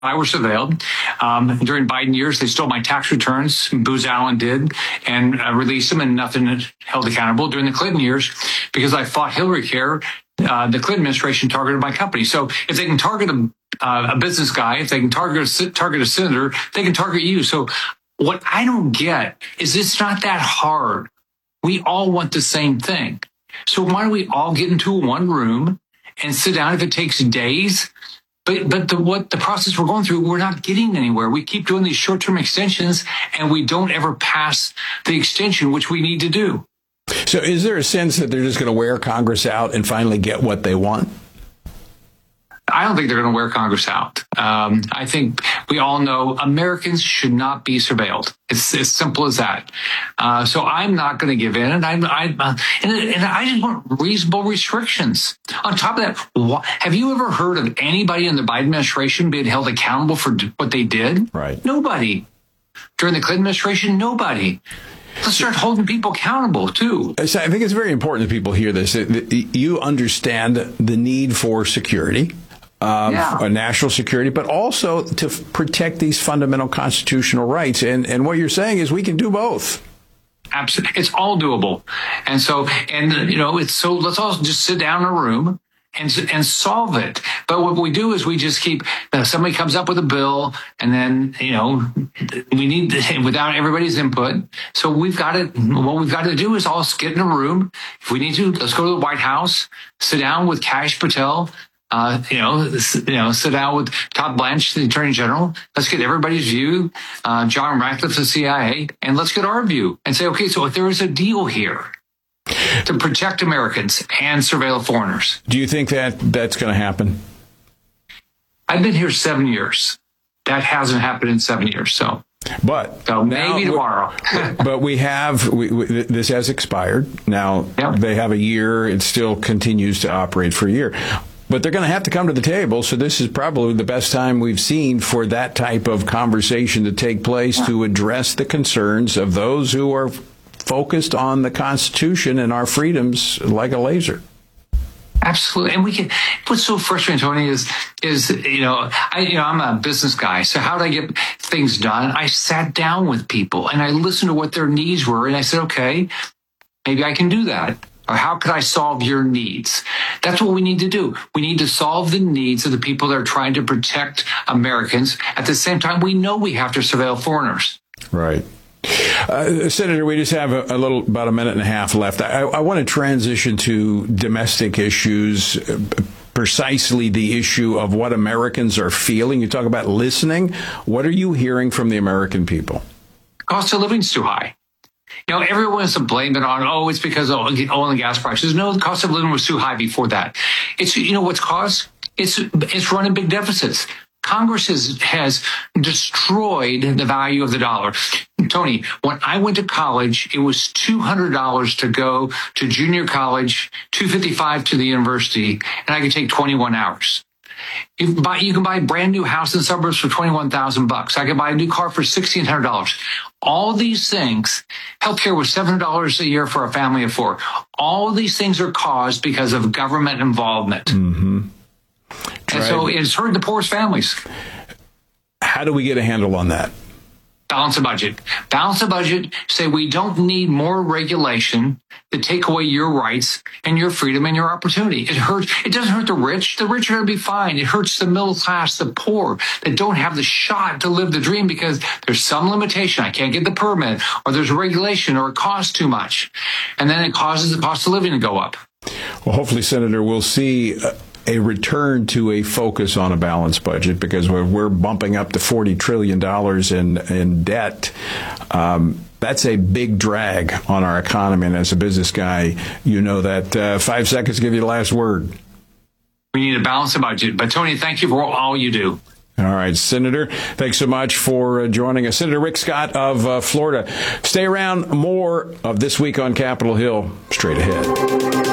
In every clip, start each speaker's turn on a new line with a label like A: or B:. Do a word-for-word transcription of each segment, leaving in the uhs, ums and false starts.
A: I were surveilled. Um, during Biden years, they stole my tax returns. Booz Allen did, and uh, released them, and nothing held accountable. During the Clinton years, because I fought Hillary Care, uh, the Clinton administration targeted my company. So if they can target a, uh, a business guy, if they can target a, target a senator, they can target you. So what I don't get is it's not that hard. We all want the same thing. So why don't we all get into one room and sit down if it takes days? But but the what the process we're going through, we're not getting anywhere. We keep doing these short-term extensions, and we don't ever pass the extension, which we need to do.
B: So is there a sense that they're just going to wear Congress out and finally get what they want?
A: I don't think they're going to wear Congress out. Um, I think we all know Americans should not be surveilled. It's as simple as that. Uh, so I'm not going to give in, and I, I uh, and, and I just want reasonable restrictions. On top of that, wh- have you ever heard of anybody in the Biden administration being held accountable for d- what they did?
B: Right.
A: Nobody. During the Clinton administration, nobody. Let's start holding people accountable, too.
B: I think it's very important that people hear this. You understand the need for security. Um, yeah. National security, but also to f- protect these fundamental constitutional rights. And and what you're saying is we can do both.
A: Absolutely. It's all doable. And so, and, you know, it's so let's all just sit down in a room and and solve it. But what we do is we just keep, uh, somebody comes up with a bill, and then, you know, we need to, without everybody's input. So we've got to, what we've got to do is all get in a room. If we need to, let's go to the White House, sit down with Kash Patel, Uh, you know, you know, sit down with Todd Blanche, the Attorney General. Let's get everybody's view, uh, John Ratcliffe, the C I A, and let's get our view and say, okay, so if there is a deal here to protect Americans and surveil foreigners.
B: Do you think that that's going to happen?
A: I've been here seven years. That hasn't happened in seven years. So,
B: but
A: so maybe
B: now,
A: tomorrow.
B: But we have we, we, this has expired now.
A: Yep.
B: They have a year. It still continues to operate for a year. But they're going to have to come to the table, so this is probably the best time we've seen for that type of conversation to take place, to address the concerns of those who are focused on the Constitution and our freedoms like a laser.
A: Absolutely. And we can, what's so frustrating, Tony, is, is, you know, I, you know, I'm a business guy. So how did I get things done? I sat down with people and I listened to what their needs were. And I said, okay, maybe I can do that. Or how could I solve your needs? That's what we need to do. We need to solve the needs of the people that are trying to protect Americans. At the same time, we know we have to surveil foreigners.
B: Right. Uh, Senator, we just have a, a little, about a minute and a half left. I, I want to transition to domestic issues, uh, precisely the issue of what Americans are feeling. You talk about listening. What are you hearing from the American people?
A: Cost of living's too high. You know, everyone wants to blame it on, oh, it's because of oil and gas prices. No, the cost of living was too high before that. It's, you know, what's caused? It's, it's running big deficits. Congress has, has destroyed the value of the dollar. Tony, when I went to college, it was two hundred dollars to go to junior college, two hundred fifty-five dollars to the university, and I could take twenty-one hours. You can buy, you can buy a brand new house in the suburbs for twenty-one thousand bucks. I could buy a new car for sixteen hundred dollars. All these things, healthcare was seven hundred dollars a year for a family of four. All of these things are caused because of government involvement.
B: Mm-hmm.
A: And so it's hurt the poorest families.
B: How do we get a handle on that?
A: Balance the budget. Balance the budget. Say we don't need more regulation to take away your rights and your freedom and your opportunity. It hurts. It doesn't hurt the rich. The rich are going to be fine. It hurts the middle class, the poor that don't have the shot to live the dream because there's some limitation. I can't get the permit, or there's regulation, or it costs too much. And then it causes the cost of living to go up.
B: Well, hopefully, Senator, we'll see Uh- a return to a focus on a balanced budget, because we're, we're bumping up to forty trillion dollars in, in debt. Um, that's a big drag on our economy. And as a business guy, you know that. Uh, five seconds to give you the last word.
A: We need to balance the budget. But, Tony, thank you for all you do.
B: All right, Senator, thanks so much for uh, joining us. Senator Rick Scott of uh, Florida. Stay around. More of This Week on Capitol Hill straight ahead.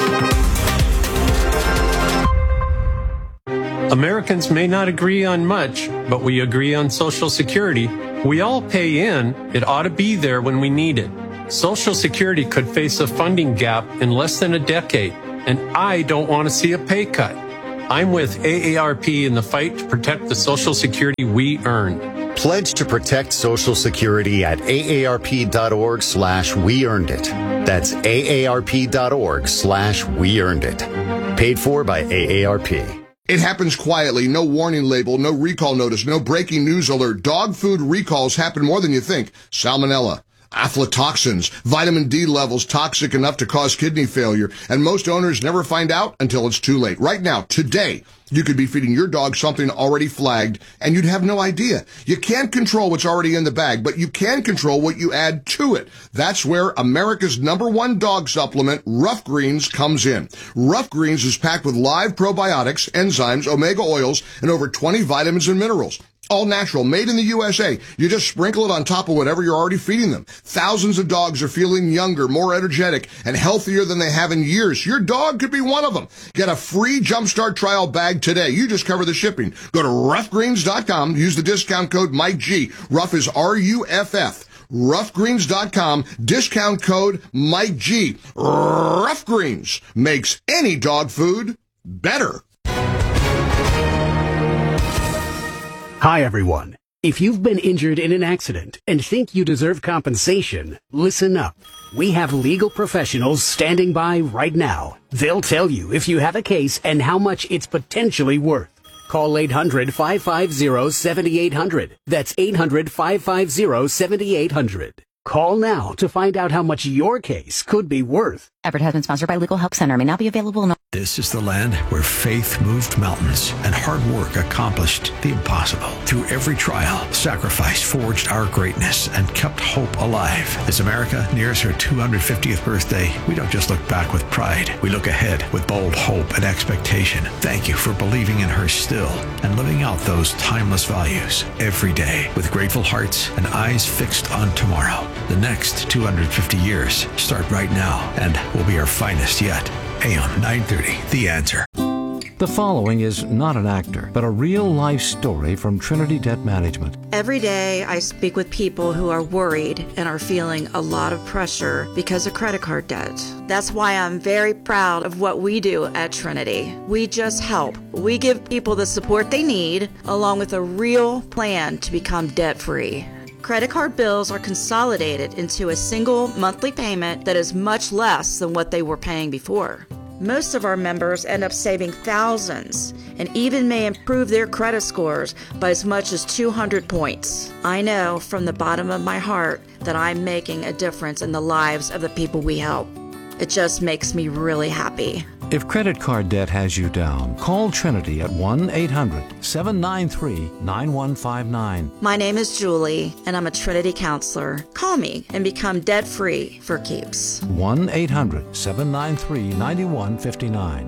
C: Americans may not agree on much, but we agree on Social Security. We all pay in. It ought to be there when we need it. Social Security could face a funding gap in less than a decade, and I don't want to see a pay cut. I'm with A A R P in the fight to protect the Social Security we earned.
D: Pledge to protect Social Security at aarp.org slash we earned it. That's aarp.org slash we earned it. Paid for by A A R P.
E: It happens quietly, no warning label, no recall notice, no breaking news alert. Dog food recalls happen more than you think. Salmonella, aflatoxins, vitamin D levels toxic enough to cause kidney failure, and most owners never find out until it's too late. Right now, today, you could be feeding your dog something already flagged, and you'd have no idea. You can't control what's already in the bag, but you can control what you add to it. That's where America's number one dog supplement, Rough Greens, comes in. Rough Greens is packed with live probiotics, enzymes, omega oils, and over twenty vitamins and minerals. All natural, made in the U S A. You just sprinkle it on top of whatever you're already feeding them. Thousands of dogs are feeling younger, more energetic, and healthier than they have in years. Your dog could be one of them. Get a free Jumpstart trial bag today. You just cover the shipping. Go to rough greens dot com. Use the discount code Mike G. Rough is R U F F. rough greens dot com. Discount code Mike G. Rough Greens makes any dog food better.
F: Hi, everyone. If you've been injured in an accident and think you deserve compensation, listen up. We have legal professionals standing by right now. They'll tell you if you have a case and how much it's potentially worth. Call eight hundred, five five zero, seven eight zero zero. That's eight hundred, five five zero, seven eight zero zero. Call now to find out how much your case could be worth.
G: Advertisement sponsored by Legal Help Center. May not be available in...
H: This is the land where faith moved mountains and hard work accomplished the impossible. Through every trial, sacrifice forged our greatness and kept hope alive. As America nears her two hundred fiftieth birthday, we don't just look back with pride. We look ahead with bold hope and expectation. Thank you for believing in her still and living out those timeless values every day with grateful hearts and eyes fixed on tomorrow. The next two hundred fifty years start right now and will be our finest yet. A M nine thirty, The Answer.
I: The following is not an actor, but a real-life story from Trinity Debt Management.
J: Every day I speak with people who are worried and are feeling a lot of pressure because of credit card debt. That's why I'm very proud of what we do at Trinity. We just help. We give people the support they need, along with a real plan to become debt-free. Credit card bills are consolidated into a single monthly payment that is much less than what they were paying before. Most of our members end up saving thousands and even may improve their credit scores by as much as two hundred points. I know from the bottom of my heart that I'm making a difference in the lives of the people we help. It just makes me really happy.
I: If credit card debt has you down, call Trinity at one eight hundred, seven nine three, nine one five nine.
J: My name is Julie, and I'm a Trinity counselor. Call me and become debt-free for keeps.
I: one eight hundred, seven nine three, nine one five nine.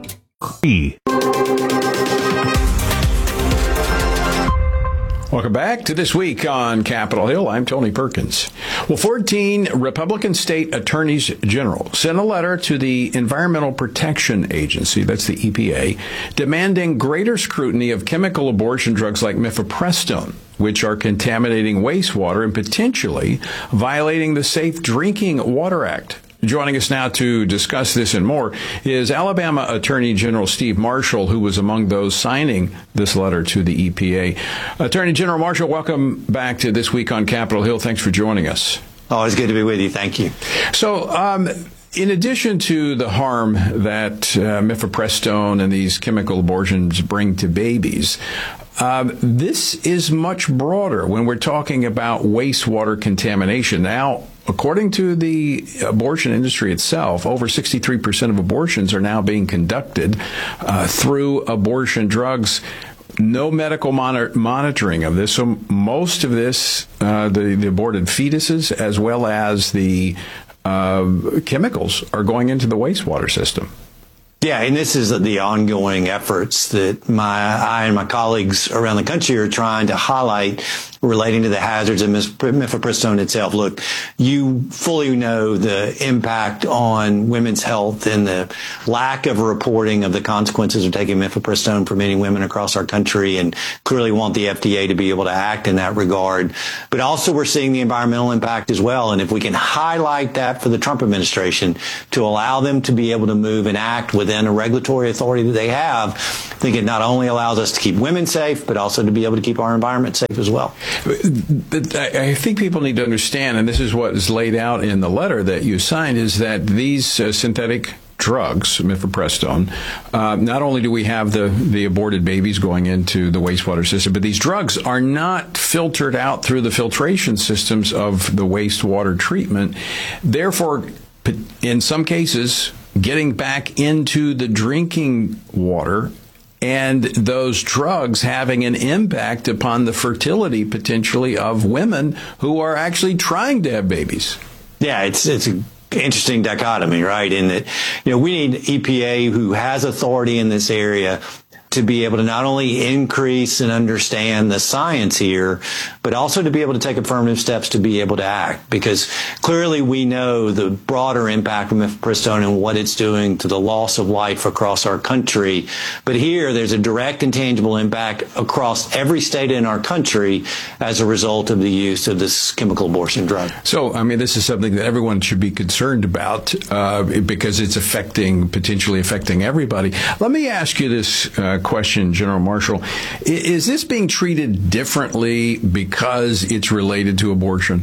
B: Welcome back to This Week on Capitol Hill. I'm Tony Perkins. Well, fourteen Republican state attorneys general sent a letter to the Environmental Protection Agency, that's the E P A, demanding greater scrutiny of chemical abortion drugs like mifepristone, which are contaminating wastewater and potentially violating the Safe Drinking Water Act. Joining us now to discuss this and more is Alabama Attorney General Steve Marshall, who was among those signing this letter to the E P A. Attorney General Marshall, welcome back to This Week on Capitol Hill. Thanks for joining us.
K: Always good to be with you. Thank you.
B: So, um, in addition to the harm that uh, mifepristone and these chemical abortions bring to babies, Um, this is much broader when we're talking about wastewater contamination. Now, according to the abortion industry itself, over sixty-three percent of abortions are now being conducted uh, through abortion drugs. No medical monitor- monitoring of this. So most of this, uh, the, the aborted fetuses as well as the uh, chemicals are going into the wastewater system.
K: Yeah, and this is the ongoing efforts that my I and my colleagues around the country are trying to highlight relating to the hazards of mifepristone itself. Look, you fully know the impact on women's health and the lack of reporting of the consequences of taking mifepristone for many women across our country, and clearly want the F D A to be able to act in that regard. But also we're seeing the environmental impact as well, and if we can highlight that for the Trump administration to allow them to be able to move and act with within a regulatory authority that they have, I think it not only allows us to keep women safe, but also to be able to keep our environment safe as well.
B: But I think people need to understand, and this is what is laid out in the letter that you signed, is that these uh, synthetic drugs, mifepristone, uh, not only do we have the, the aborted babies going into the wastewater system, but these drugs are not filtered out through the filtration systems of the wastewater treatment. Therefore, in some cases, getting back into the drinking water, and those drugs having an impact upon the fertility potentially of women who are actually trying to have babies.
K: Yeah, it's it's a interesting dichotomy, right? In that, you know, we need E P A who has authority in this area to be able to not only increase and understand the science here, but also to be able to take affirmative steps to be able to act. Because clearly we know the broader impact of mifepristone and what it's doing to the loss of life across our country. But here there's a direct and tangible impact across every state in our country as a result of the use of this chemical abortion drug.
B: So, I mean, this is something that everyone should be concerned about uh, because it's affecting, potentially affecting everybody. Let me ask you this uh, question, General Marshall. Is this being treated differently because it's related to abortion?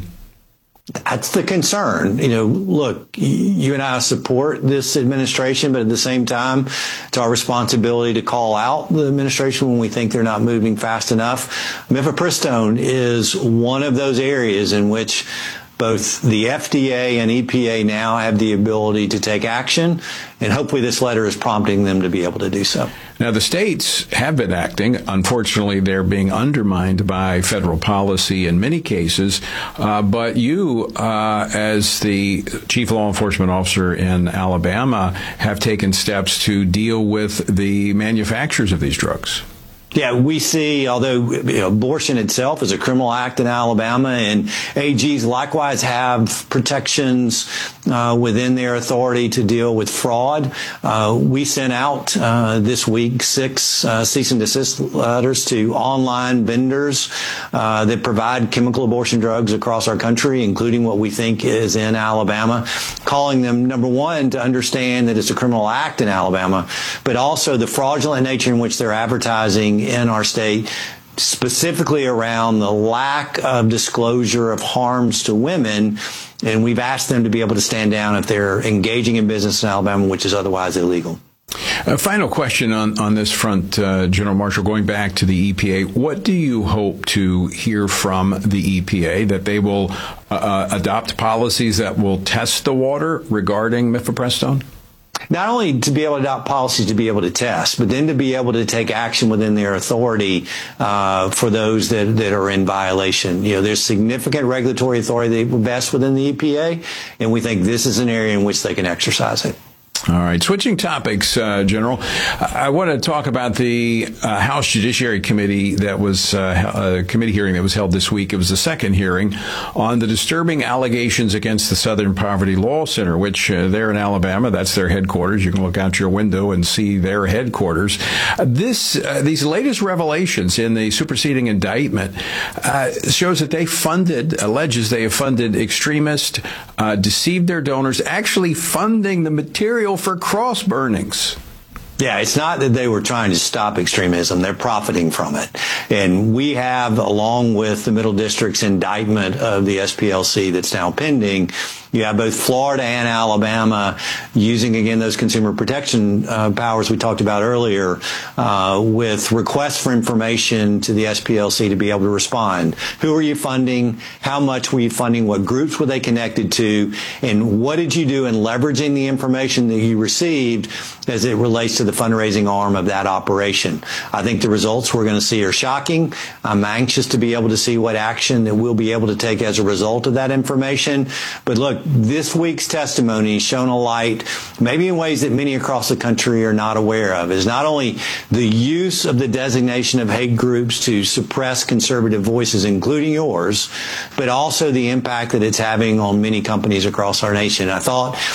K: That's the concern. You know, look, you and I support this administration, but at the same time, it's our responsibility to call out the administration when we think they're not moving fast enough. Mifepristone is one of those areas in which both the F D A and E P A now have the ability to take action, and hopefully this letter is prompting them to be able to do so.
B: Now, the states have been acting. Unfortunately, they're being undermined by federal policy in many cases. Uh, but you, uh, as the chief law enforcement officer in Alabama, have taken steps to deal with the manufacturers of these drugs.
K: Yeah, we see, although you know, abortion itself is a criminal act in Alabama, and A Gs likewise have protections uh, within their authority to deal with fraud. Uh, we sent out uh, this week six uh, cease and desist letters to online vendors uh, that provide chemical abortion drugs across our country, including what we think is in Alabama, calling them, number one, to understand that it's a criminal act in Alabama, but also the fraudulent nature in which they're advertising in our state, specifically around the lack of disclosure of harms to women. And we've asked them to be able to stand down if they're engaging in business in Alabama, which is otherwise illegal.
B: A final question on, on this front, uh, General Marshall, going back to the E P A. What do you hope to hear from the E P A, that they will uh, adopt policies that will test the water regarding mifepristone?
K: Not only to be able to adopt policies to be able to test, but then to be able to take action within their authority uh, for those that, that are in violation. You know, there's significant regulatory authority that vests within the E P A, and we think this is an area in which they can exercise it.
B: All right. Switching topics, uh, General, I want to talk about the uh, House Judiciary Committee that was uh, a committee hearing that was held this week. It was the second hearing on the disturbing allegations against the Southern Poverty Law Center, which uh, they're in Alabama. That's their headquarters. You can look out your window and see their headquarters. Uh, this uh, these latest revelations in the superseding indictment uh, shows that they funded, alleges they have funded extremists, uh, deceived their donors, actually funding the material for cross burnings.
K: Yeah, it's not that they were trying to stop extremism. They're profiting from it. And we have, along with the Middle District's indictment of the S P L C that's now pending, you have both Florida and Alabama using, again, those consumer protection uh, powers we talked about earlier uh, with requests for information to the S P L C to be able to respond. Who are you funding? How much were you funding? What groups were they connected to? And what did you do in leveraging the information that you received as it relates to the fundraising arm of that operation? I think the results we're going to see are shocking. I'm anxious to be able to see what action that we'll be able to take as a result of that information. But look, this week's testimony shone a light, maybe in ways that many across the country are not aware of, is not only the use of the designation of hate groups to suppress conservative voices, including yours, but also the impact that it's having on many companies across our nation. I thought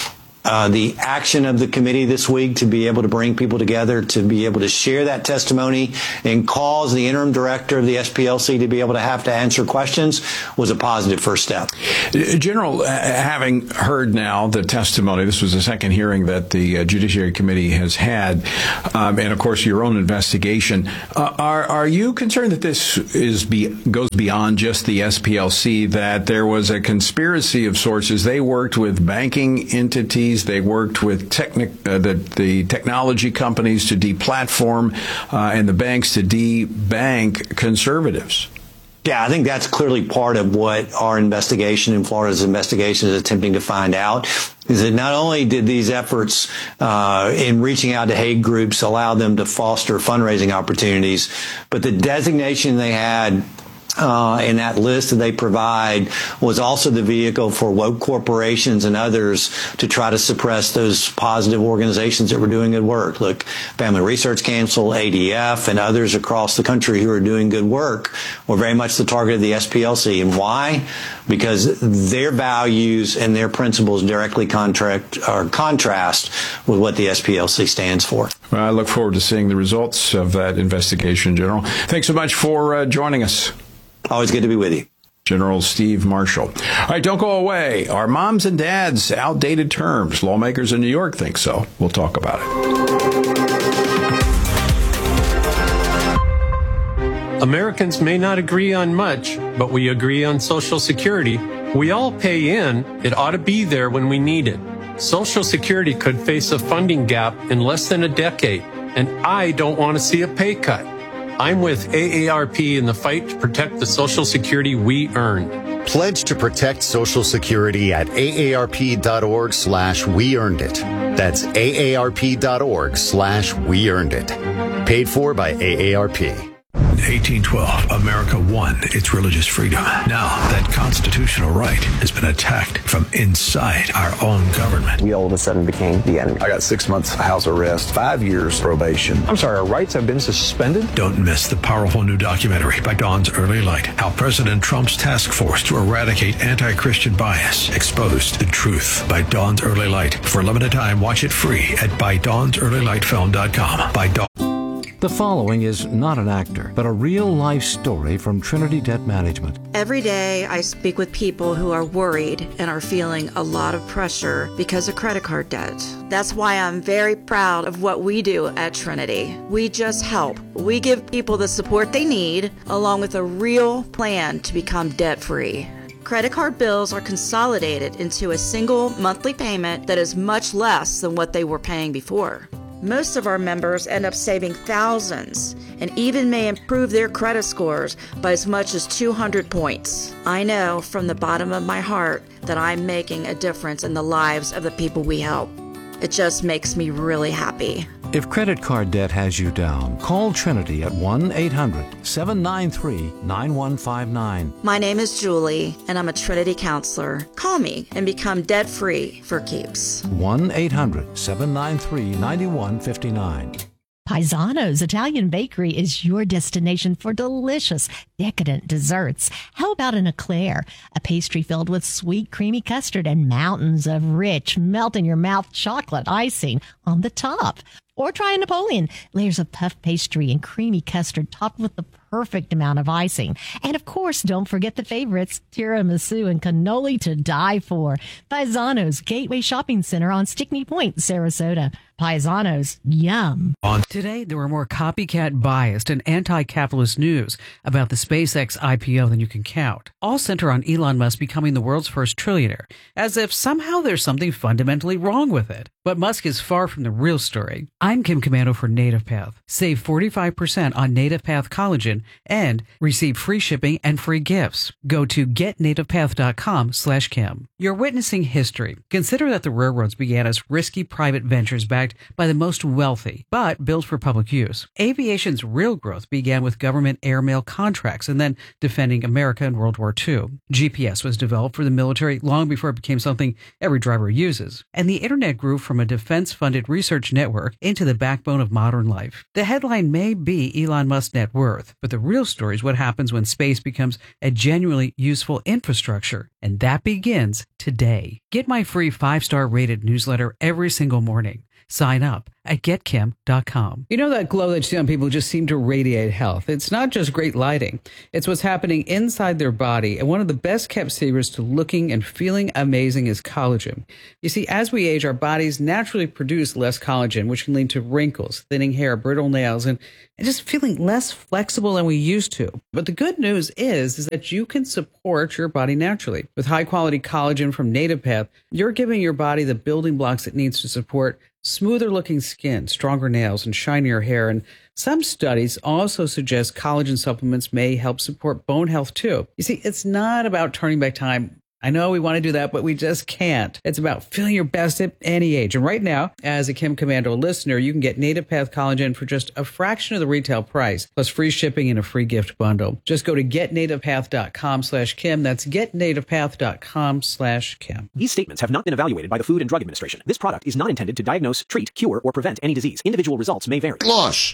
K: uh, the action of the committee this week to be able to bring people together, to be able to share that testimony and cause the interim director of the S P L C to be able to have to answer questions was a positive first step.
B: General, having heard now the testimony, this was the second hearing that the uh, Judiciary Committee has had, um, and of course your own investigation. Uh, are are you concerned that this is be, goes beyond just the S P L C? That there was a conspiracy of sources? They worked with banking entities, they worked with technic, uh, the the technology companies to deplatform, uh, and the banks to debank conservatives.
K: Yeah, I think that's clearly part of what our investigation in Florida's investigation is attempting to find out, is that not only did these efforts uh, in reaching out to hate groups allow them to foster fundraising opportunities, but the designation they had Uh, in that list that they provide was also the vehicle for woke corporations and others to try to suppress those positive organizations that were doing good work. Look, Family Research Council, A D F, and others across the country who are doing good work were very much the target of the S P L C. And why? Because their values and their principles directly contract or contrast with what the S P L C stands for.
B: Well, I look forward to seeing the results of that investigation, General. Thanks so much for uh, joining us.
K: Always good to be with you.
B: General Steve Marshall. All right, don't go away. Are moms and dads outdated terms? Lawmakers in New York think so. We'll talk about it.
C: Americans may not agree on much, but we agree on Social Security. We all pay in. It ought to be there when we need it. Social Security could face a funding gap in less than a decade, and I don't want to see a pay cut. I'm with A A R P in the fight to protect the Social Security we earned.
D: Pledge to protect Social Security at aarp.org slash we earned it. That's aarp.org slash we earned it. Paid for by A A R P.
H: In eighteen twelve, America won its religious freedom. Now, that constitutional right has been attacked from inside our own government.
L: We all of a sudden became the enemy. I got six months house arrest, five years probation. I'm sorry, our rights have been suspended?
H: Don't miss the powerful new documentary by Dawn's Early Light, how President Trump's task force to eradicate anti-Christian bias exposed the truth. By Dawn's Early Light. For a limited time, watch it free at by dawns early light film dot com. By Dawn.
I: The following is not an actor, but a real-life story from Trinity Debt Management.
J: Every day I speak with people who are worried and are feeling a lot of pressure because of credit card debt. That's why I'm very proud of what we do at Trinity. We just help. We give people the support they need, along with a real plan to become debt-free. Credit card bills are consolidated into a single monthly payment that is much less than what they were paying before. Most of our members end up saving thousands and even may improve their credit scores by as much as two hundred points. I know from the bottom of my heart that I'm making a difference in the lives of the people we help. It just makes me really happy.
I: If credit card debt has you down, call Trinity at one eight hundred seven nine three nine one five nine.
J: My name is Julie, and I'm a Trinity counselor. Call me and become debt-free for keeps.
I: one eight hundred seven nine three nine one five nine.
M: Paisano's Italian Bakery is your destination for delicious, decadent desserts. How about an eclair, a pastry filled with sweet, creamy custard and mountains of rich, melt-in-your-mouth chocolate icing on the top? Or try a Napoleon, layers of puff pastry and creamy custard topped with the perfect amount of icing. And of course, don't forget the favorites, tiramisu and cannoli to die for. Paisano's Gateway Shopping Center on Stickney Point, Sarasota. Paisano's, yum.
N: Today, there are more copycat biased and anti-capitalist news about the SpaceX I P O than you can count. All center on Elon Musk becoming the world's first trillionaire, as if somehow there's something fundamentally wrong with it. But Musk is far from the real story. I'm Kim Commando for NativePath. Save forty-five percent on NativePath collagen and receive free shipping and free gifts. Go to getnativepath.com slash Kim. You're witnessing history. Consider that the railroads began as risky private ventures backed by the most wealthy, but built for public use. Aviation's real growth began with government airmail contracts and then defending America in World War Two. G P S was developed for the military long before it became something every driver uses. And the internet grew from from a defense-funded research network into the backbone of modern life. The headline may be Elon Musk's net worth, but the real story is what happens when space becomes a genuinely useful infrastructure. And that begins today. Get my free five-star rated newsletter every single morning. Sign up at get kim dot com. You know that glow that you see on people who just seem to radiate health? It's not just great lighting. It's what's happening inside their body. And one of the best kept secrets to looking and feeling amazing is collagen. You see, as we age, our bodies naturally produce less collagen, which can lead to wrinkles, thinning hair, brittle nails, and, and just feeling less flexible than we used to. But the good news is, is that you can support your body naturally. With high-quality collagen from Native Path, you're giving your body the building blocks it needs to support smoother looking skin, stronger nails, and shinier hair. And some studies also suggest collagen supplements may help support bone health too. You see, it's not about turning back time. I know we want to do that, but we just can't. It's about feeling your best at any age. And right now, as a Kim Commando listener, you can get Native Path Collagen for just a fraction of the retail price, plus free shipping and a free gift bundle. Just go to get native path dot com slash Kim. That's get native path dot com slash Kim.
O: These statements have not been evaluated by the Food and Drug Administration. This product is not intended to diagnose, treat, cure, or prevent any disease. Individual results may vary.
E: Gloss.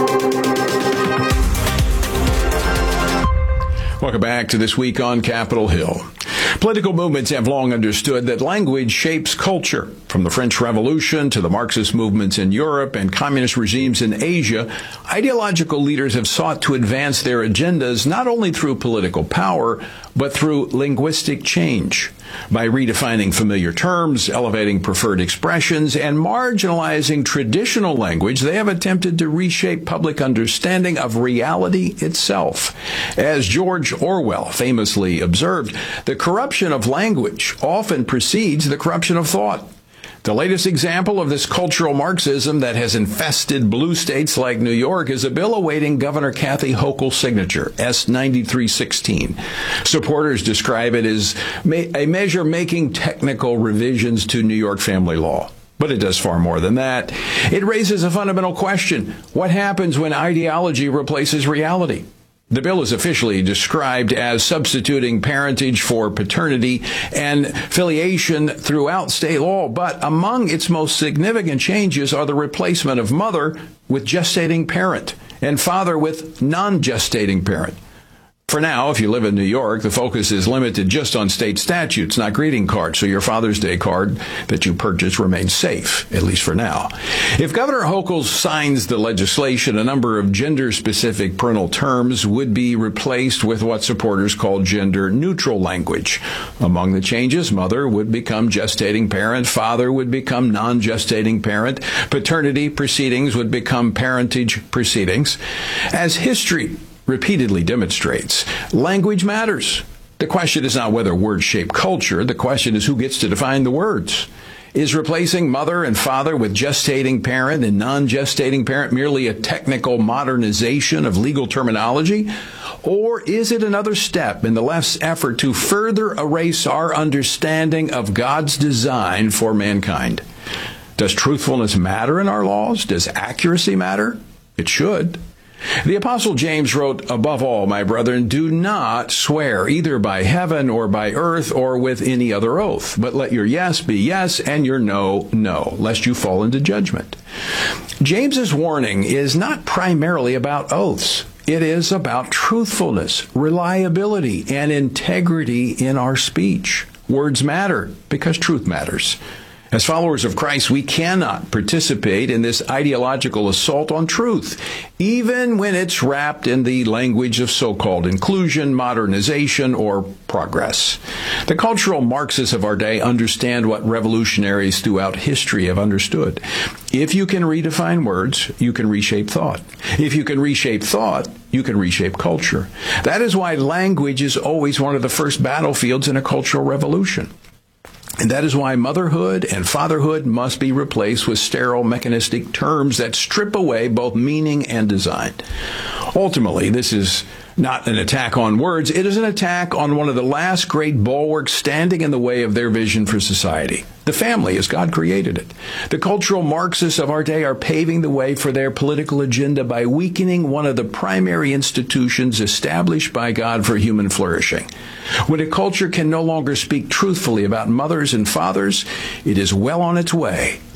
B: Welcome back to This Week on Capitol Hill. Political movements have long understood that language shapes culture. From the French Revolution to the Marxist movements in Europe and communist regimes in Asia, ideological leaders have sought to advance their agendas not only through political power, but through linguistic change. By redefining familiar terms, elevating preferred expressions, and marginalizing traditional language, they have attempted to reshape public understanding of reality itself. As George Orwell famously observed, the corruption of language often precedes the corruption of thought. The latest example of this cultural Marxism that has infested blue states like New York is a bill awaiting Governor Kathy Hochul's signature, S ninety-three sixteen. Supporters describe it as a measure making technical revisions to New York family law. But it does far more than that. It raises a fundamental question. What happens when ideology replaces reality? The bill is officially described as substituting parentage for paternity and filiation throughout state law, but among its most significant changes are the replacement of mother with gestating parent and father with non-gestating parent. For now, if you live in New York, the focus is limited just on state statutes, not greeting cards, so your Father's Day card that you purchase remains safe, at least for now. If Governor Hochul signs the legislation, a number of gender-specific parental terms would be replaced with what supporters call gender-neutral language. Among the changes, mother would become gestating parent, father would become non-gestating parent, paternity proceedings would become parentage proceedings. As history repeatedly demonstrates, language matters. The question is not whether words shape culture. The question is who gets to define the words. Is replacing mother and father with gestating parent and non-gestating parent merely a technical modernization of legal terminology? Or is it another step in the left's effort to further erase our understanding of God's design for mankind? Does truthfulness matter in our laws? Does accuracy matter? It should. The Apostle James wrote, "Above all, my brethren, do not swear either by heaven or by earth or with any other oath, but let your yes be yes and your no, no, lest you fall into judgment." James's warning is not primarily about oaths. It is about truthfulness, reliability, and integrity in our speech. Words matter because truth matters. As followers of Christ, we cannot participate in this ideological assault on truth, even when it's wrapped in the language of so-called inclusion, modernization, or progress. The cultural Marxists of our day understand what revolutionaries throughout history have understood. If you can redefine words, you can reshape thought. If you can reshape thought, you can reshape culture. That is why language is always one of the first battlefields in a cultural revolution. And that is why motherhood and fatherhood must be replaced with sterile mechanistic terms that strip away both meaning and design. Ultimately, this is not an attack on words. It is an attack on one of the last great bulwarks standing in the way of their vision for society. The family as God created it. The cultural Marxists of our day are paving the way for their political agenda by weakening one of the primary institutions established by God for human flourishing. When a culture can no longer speak truthfully about mothers and fathers, it is well on its way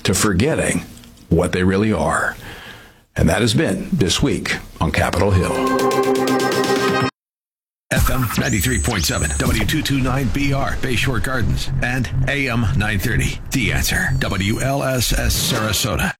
B: to forgetting what they really are. And that has been This Week on Capitol Hill.
H: F M ninety-three point seven, W two twenty-nine B R, Bayshore Gardens, and A M nine thirty, The Answer, W L S S Sarasota.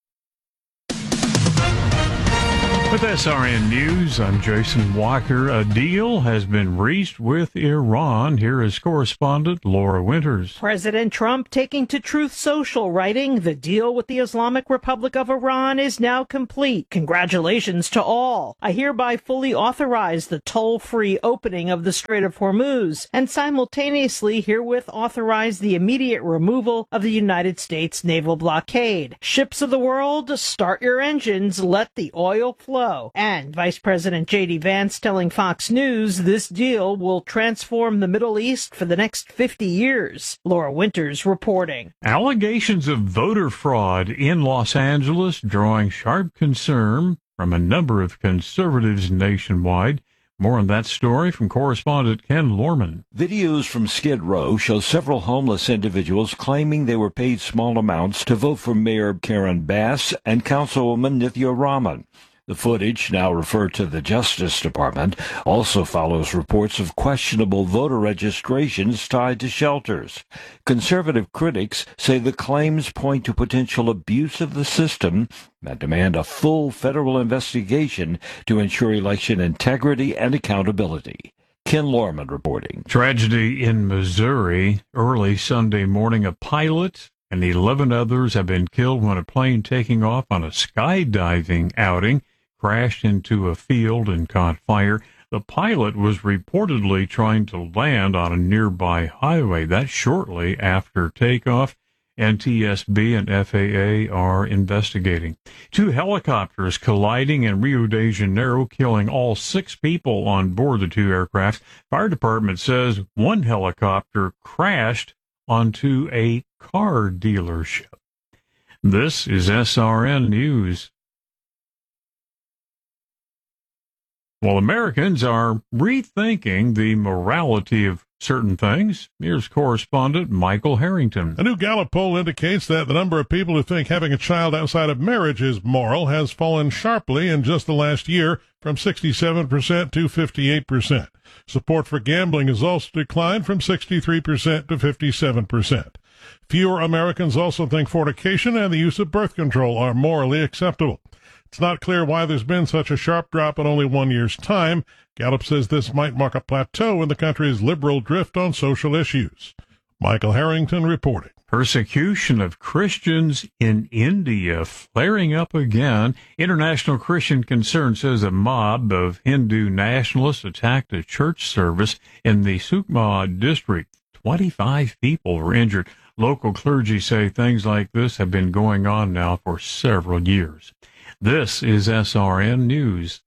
P: With S R N News, I'm Jason Walker. A deal has been reached with Iran. Here is correspondent Laura Winters.
Q: President Trump taking to Truth Social, writing, "The deal with the Islamic Republic of Iran is now complete. Congratulations to all. I hereby fully authorize the toll-free opening of the Strait of Hormuz and simultaneously herewith authorize the immediate removal of the United States naval blockade. Ships of the world, start your engines. Let the oil flow." And Vice President J D Vance telling Fox News this deal will transform the Middle East for the next fifty years. Laura Winters reporting.
P: Allegations of voter fraud in Los Angeles drawing sharp concern from a number of conservatives nationwide. More on that story from correspondent Ken Lorman.
R: Videos from Skid Row show several homeless individuals claiming they were paid small amounts to vote for Mayor Karen Bass and Councilwoman Nithya Raman. The footage, now referred to the Justice Department, also follows reports of questionable voter registrations tied to shelters. Conservative critics say the claims point to potential abuse of the system and demand a full federal investigation to ensure election integrity and accountability. Ken Lorman reporting.
P: Tragedy in Missouri. Early Sunday morning, a pilot and eleven others have been killed when a plane taking off on a skydiving outing crashed into a field and caught fire. The pilot was reportedly trying to land on a nearby highway. That's shortly after takeoff. N T S B and F A A are investigating. Two helicopters colliding in Rio de Janeiro, killing all six people on board the two aircraft. Fire department says one helicopter crashed onto a car dealership. This is S R N News. While Americans are rethinking the morality of certain things, here's correspondent Michael Harrington.
S: A new Gallup poll indicates that the number of people who think having a child outside of marriage is moral has fallen sharply in just the last year, from sixty-seven percent to fifty-eight percent. Support for gambling has also declined from sixty-three percent to fifty-seven percent. Fewer Americans also think fornication and the use of birth control are morally acceptable. It's not clear why there's been such a sharp drop in only one year's time. Gallup says this might mark a plateau in the country's liberal drift on social issues. Michael Harrington reporting.
P: Persecution of Christians in India flaring up again. International Christian Concern says a mob of Hindu nationalists attacked a church service in the Sukma district. twenty-five people were injured. Local clergy say things like this have been going on now for several years. This is S R N News.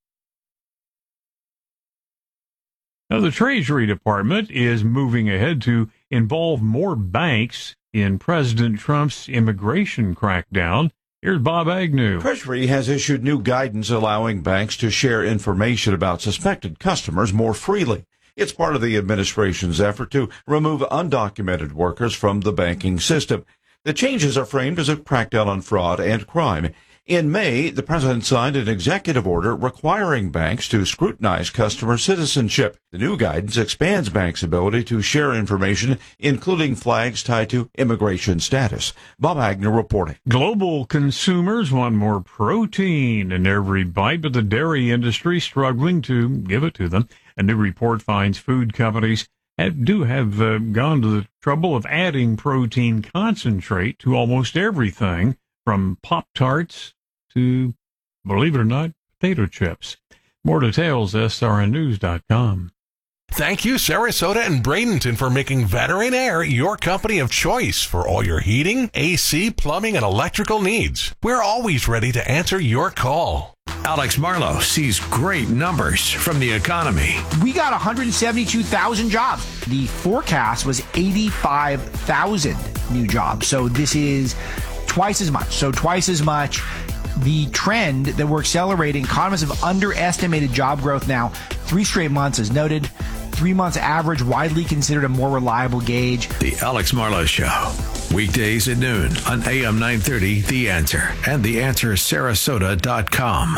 P: Now, the Treasury Department is moving ahead to involve more banks in President Trump's immigration crackdown. Here's Bob Agnew.
T: Treasury has issued new guidance allowing banks to share information about suspected customers more freely. It's part of the administration's effort to remove undocumented workers from the banking system. The changes are framed as a crackdown on fraud and crime. In May, the president signed an executive order requiring banks to scrutinize customer citizenship. The new guidance expands banks' ability to share information, including flags tied to immigration status. Bob Agnew reporting.
P: Global consumers want more protein in every bite, but the dairy industry struggling to give it to them. A new report finds food companies have, do have uh, gone to the trouble of adding protein concentrate to almost everything, from Pop-Tarts to, believe it or not, potato chips. More details, S R N news dot com.
U: Thank you, Sarasota and Bradenton, for making Veteran Air your company of choice for all your heating, A C, plumbing, and electrical needs. We're always ready to answer your call.
H: Alex Marlowe sees great numbers from the economy.
V: We got one hundred seventy-two thousand jobs. The forecast was eighty-five thousand new jobs. So this is twice as much. So twice as much. The trend that we're accelerating, economists have underestimated job growth now three straight months, as noted. Three months average, widely considered a more reliable gauge.
H: The Alex Marlowe Show. Weekdays at noon on A M nine thirty, The Answer, and the answer sarasota dot com.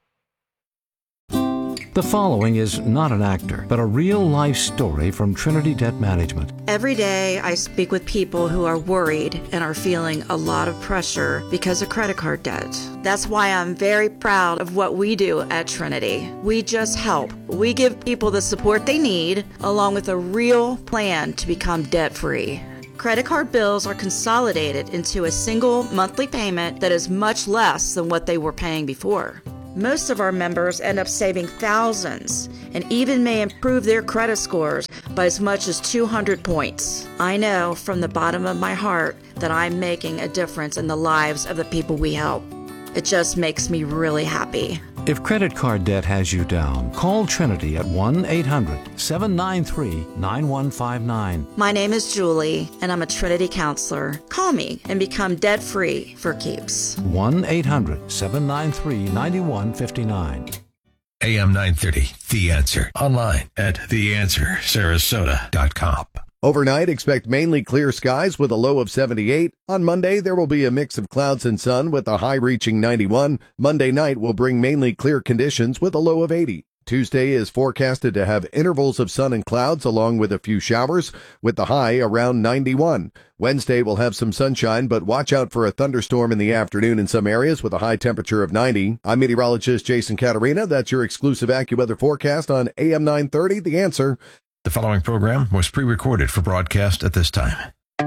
I: The following is not an actor, but a real-life story from Trinity Debt Management.
J: Every day I speak with people who are worried and are feeling a lot of pressure because of credit card debt. That's why I'm very proud of what we do at Trinity. We just help. We give people the support they need, along with a real plan to become debt-free. Credit card bills are consolidated into a single monthly payment that is much less than what they were paying before. Most of our members end up saving thousands and even may improve their credit scores by as much as two hundred points. I know from the bottom of my heart that I'm making a difference in the lives of the people we help. It just makes me really happy.
I: If credit card debt has you down, call Trinity at one eight hundred seven nine three nine one five nine.
J: My name is Julie, and I'm a Trinity counselor. Call me and become debt-free for keeps.
I: one eight hundred seven nine three nine one five nine.
H: A M nine thirty, The Answer. Online at the answer sarasota dot com.
A: Overnight, expect mainly clear skies with a low of seventy-eight. On Monday, there will be a mix of clouds and sun with a high reaching ninety-one. Monday night will bring mainly clear conditions with a low of eighty. Tuesday is forecasted to have intervals of sun and clouds along with a few showers with the high around ninety-one. Wednesday will have some sunshine, but watch out for a thunderstorm in the afternoon in some areas with a high temperature of ninety. I'm meteorologist Jason Catarina. That's your exclusive AccuWeather forecast on A M nine thirty, The Answer.
H: The following program was pre-recorded for broadcast at this time.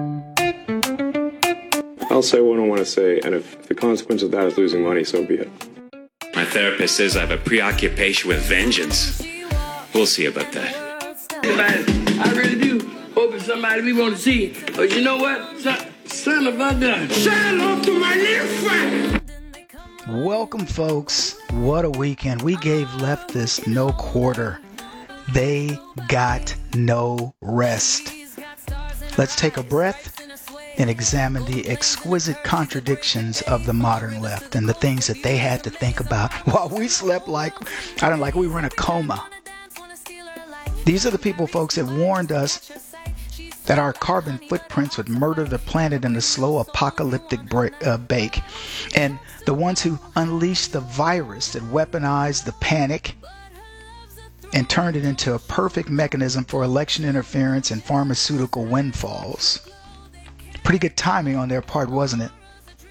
F: I'll say what I want to say, and if the consequence of that is losing money, so be it.
W: My therapist says I have a preoccupation with vengeance. We'll see about that.
X: I really do hope it's somebody we want to see. But you know what? Son, son of a gun. Say hello to my little friend.
Y: Welcome, folks. What a weekend. We gave leftists no quarter. They got no rest. Let's take a breath and examine the exquisite contradictions of the modern left and the things that they had to think about while we slept like, I don't know, like we were in a coma. These are the people, folks, that warned us that our carbon footprints would murder the planet in a slow apocalyptic break, uh, bake. And the ones who unleashed the virus that weaponized the panic and turned it into a perfect mechanism for election interference and pharmaceutical windfalls. Pretty good timing on their part, wasn't it?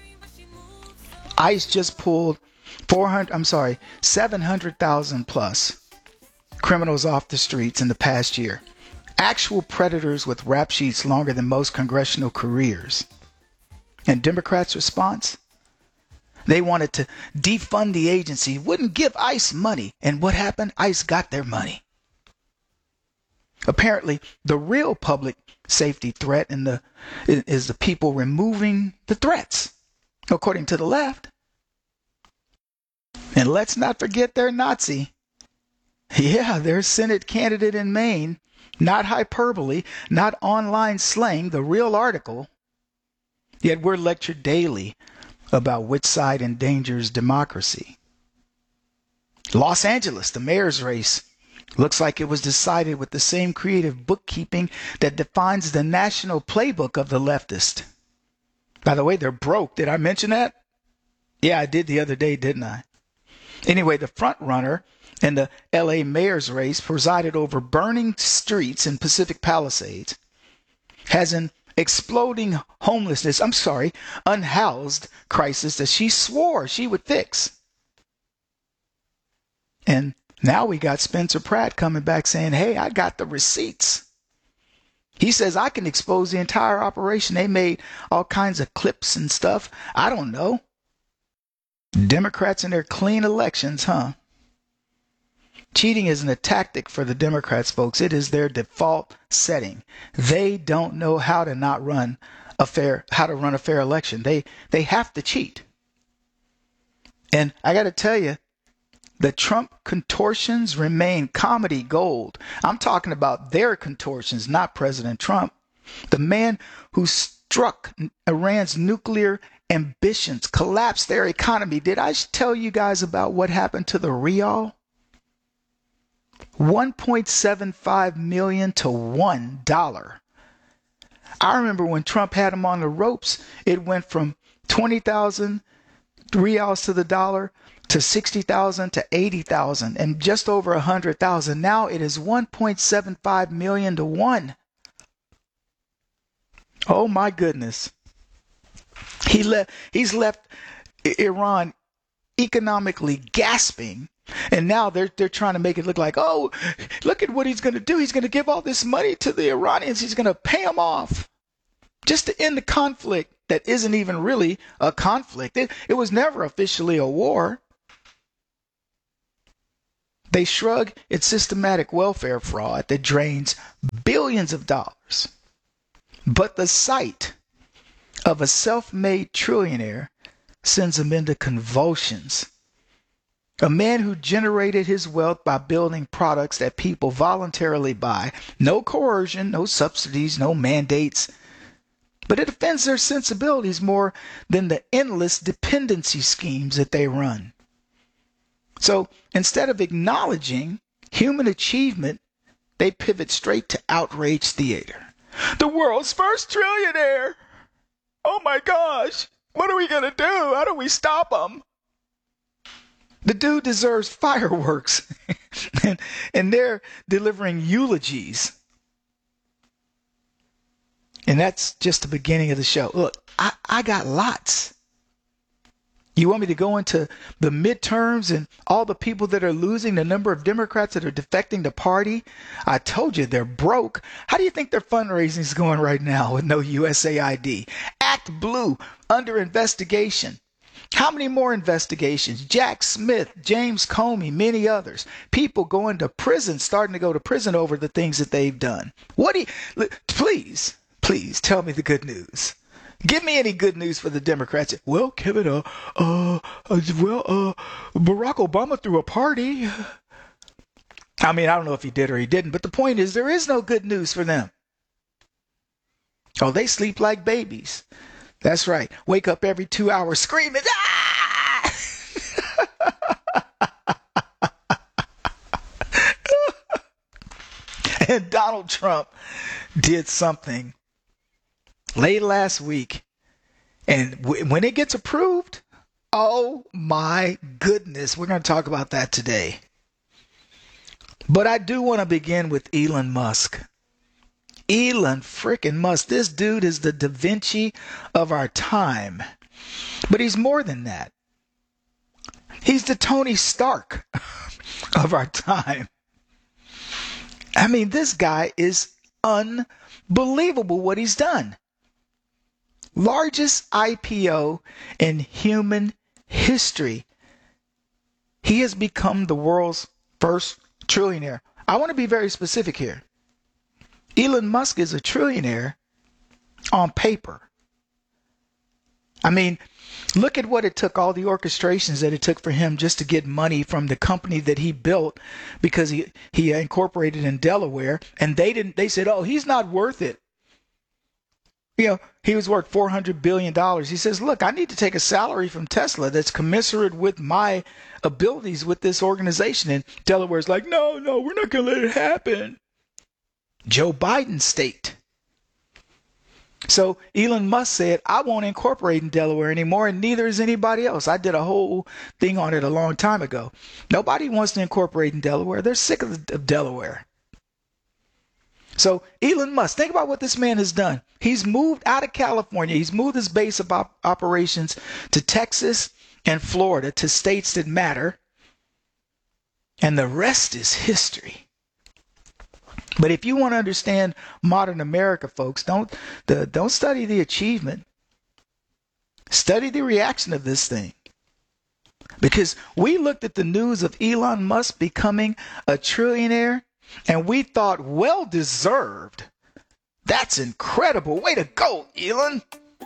Y: ICE just pulled four hundred, I'm sorry, seven hundred thousand plus criminals off the streets in the past year. Actual predators with rap sheets longer than most congressional careers. And Democrats' response? They wanted to defund the agency, wouldn't give ICE money. And what happened? ICE got their money. Apparently, the real public safety threat in the, is the people removing the threats, according to the left. And let's not forget their Nazi. Yeah, their Senate candidate in Maine. Not hyperbole, not online slang, the real article. Yet we're lectured daily about which side endangers democracy. Los Angeles, the mayor's race, looks like it was decided with the same creative bookkeeping that defines the national playbook of the leftist. By the way, they're broke. Did I mention that? Yeah, I did the other day, didn't I? Anyway, the front runner in the L A mayor's race presided over burning streets in Pacific Palisades, has an exploding homelessness, I'm sorry, unhoused crisis that she swore she would fix. And now we got Spencer Pratt coming back saying, hey, I got the receipts. He says I can expose the entire operation. They made all kinds of clips and stuff. I don't know. Democrats and their clean elections, huh? Cheating isn't a tactic for the Democrats, folks. It is their default setting. They don't know how to not run a fair, how to run a fair election. They they have to cheat. And I got to tell you, the Trump contortions remain comedy gold. I'm talking about their contortions, not President Trump. The man who struck Iran's nuclear ambitions, collapsed their economy. Did I tell you guys about what happened to the rial? one point seven five million to one dollar. I remember when Trump had him on the ropes, it went from twenty thousand reals to the dollar to sixty thousand to eighty thousand and just over one hundred thousand. Now it is one point seven five million to one. Oh my goodness. He left, he's left Iran economically gasping. And now they're they're trying to make it look like, oh, look at what he's going to do. He's going to give all this money to the Iranians. He's going to pay them off just to end the conflict that isn't even really a conflict. It, it was never officially a war. They shrug its systematic welfare fraud that drains billions of dollars. But the sight of a self-made trillionaire sends him into convulsions. A man who generated his wealth by building products that people voluntarily buy. No coercion, no subsidies, no mandates. But it offends their sensibilities more than the endless dependency schemes that they run. So instead of acknowledging human achievement, they pivot straight to outrage theater. The world's first trillionaire! Oh my gosh! What are we going to do? How do we stop him? The dude deserves fireworks, and, and they're delivering eulogies. And that's just the beginning of the show. Look, I, I got lots. You want me to go into the midterms and all the people that are losing, the number of Democrats that are defecting the party? I told you they're broke. How do you think their fundraising is going right now with no U S A I D? Act Blue under investigation. How many more investigations? Jack Smith, James Comey, many others. People going to prison, starting to go to prison over the things that they've done. What do you, please, please tell me the good news. Give me any good news for the Democrats. Well, Kevin, uh, uh, uh well, uh, Barack Obama threw a party. I mean, I don't know if he did or he didn't, but the point is there is no good news for them. Oh, they sleep like babies. That's right. Wake up every two hours screaming, ah! And Donald Trump did something late last week. And w- when it gets approved, oh my goodness, we're going to talk about that today. But I do want to begin with Elon Musk. Elon frickin' Musk. This dude is the Da Vinci of our time. But he's more than that. He's the Tony Stark of our time. I mean, this guy is unbelievable what he's done. Largest I P O in human history. He has become the world's first trillionaire. I want to be very specific here. Elon Musk is a trillionaire on paper. I mean, look at what it took, all the orchestrations that it took for him just to get money from the company that he built because he, he incorporated in Delaware. And they didn't, they said, oh, he's not worth it. You know, he was worth four hundred billion dollars. He says, look, I need to take a salary from Tesla that's commensurate with my abilities with this organization. And Delaware's like, no, no, we're not going to let it happen. Joe Biden's state. So Elon Musk said, I won't incorporate in Delaware anymore, and neither is anybody else. I did a whole thing on it a long time ago. Nobody wants to incorporate in Delaware. They're sick of, of Delaware. So Elon Musk, think about what this man has done. He's moved out of California. He's moved his base of op- operations to Texas and Florida, to states that matter. And the rest is history. But if you want to understand modern America, folks, don't the, don't study the achievement. Study the reaction of this thing. Because we looked at the news of Elon Musk becoming a trillionaire, and we thought, well deserved. That's incredible. Way to go, Elon.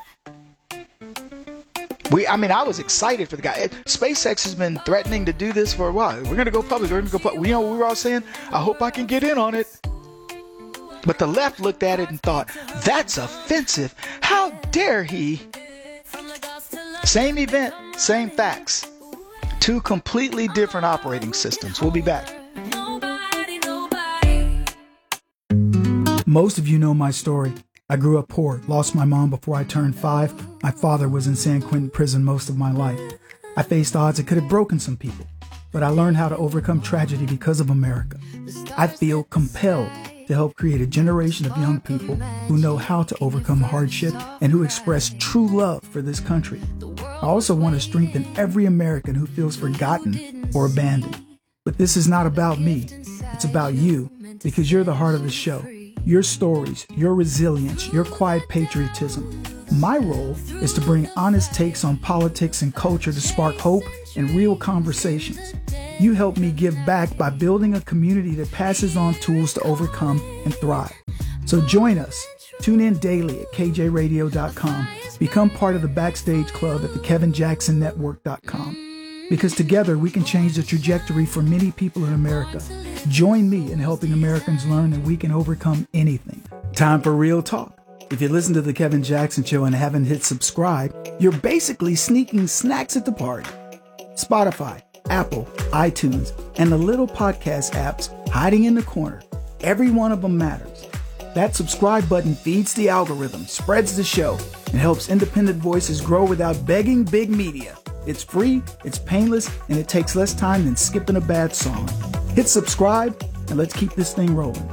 Y: We, I mean, I was excited for the guy. SpaceX has been threatening to do this for a while. We're going to go public. We're going to go public. You know what we were all saying? I hope I can get in on it. But the left looked at it and thought, that's offensive. How dare he? Same event, same facts. Two completely different operating systems. We'll be back.
C: Most of you know my story.
Y: I grew up poor, lost my mom before I turned five. My father was in San Quentin prison most of my life. I faced odds that could have broken some people, but I learned how to overcome tragedy because of America. I feel compelled to help create a generation of young people who know how to overcome hardship and who express true love for this country. I also want to strengthen every American who feels forgotten or abandoned. But this is not about me. It's about you, because you're the heart of the show. Your stories, your resilience, your quiet patriotism. My role is to bring honest takes on politics and culture to spark hope and real conversations. You help me give back by building a community that passes on tools to overcome and thrive. So join us. Tune in daily at K J radio dot com. Become part of the Backstage Club at the Kevin Jackson Network dot com. Because together we can change the trajectory for many people in America. Join me in helping Americans learn that we can overcome anything. Time for real talk. If you listen to The Kevin Jackson Show and haven't hit subscribe, you're basically sneaking snacks at the party. Spotify, Apple, iTunes, and the little podcast apps hiding in the corner. Every one of them matters. That subscribe button feeds the algorithm, spreads the show, and helps independent voices grow without begging big media. It's free, it's painless, and it takes less time than skipping a bad song. Hit subscribe, and let's keep this thing rolling.